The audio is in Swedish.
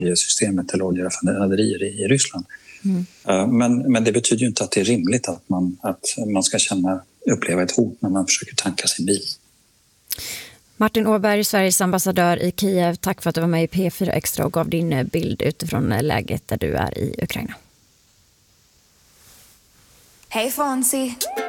oljesystemet eller oljeraffinaderier i Ryssland. Men det betyder ju inte att det är rimligt att man ska uppleva ett hot när man försöker tanka sin bil. Martin Åberg, Sveriges ambassadör i Kiev, tack för att du var med i P4 Extra och gav din bild utifrån läget där du är i Ukraina. Hej Fonzie!